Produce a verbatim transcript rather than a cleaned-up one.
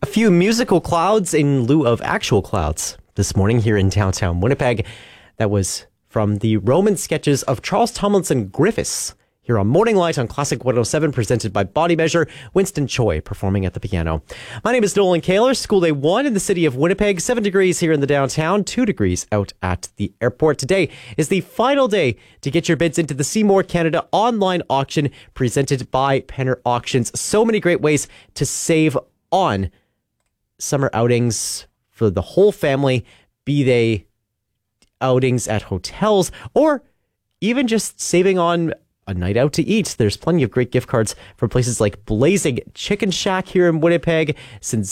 few musical clouds in lieu of actual clouds this morning here in downtown Winnipeg. That was from the Roman sketches of Charles Tomlinson Griffiths here on Morning Light on Classic one oh seven, presented by Body Measure. Winston Choi performing at the piano. My name is Nolan Kaler. School day one in the city of Winnipeg. Seven degrees here in the downtown, two degrees out at the airport. Today is the final day to get your bids into the Seymour Canada online auction presented by Penner Auctions. So many great ways to save on summer outings for the whole family, be they outings at hotels or even just saving on a night out to eat. There's plenty of great gift cards from places like Blazing Chicken Shack here in Winnipeg, since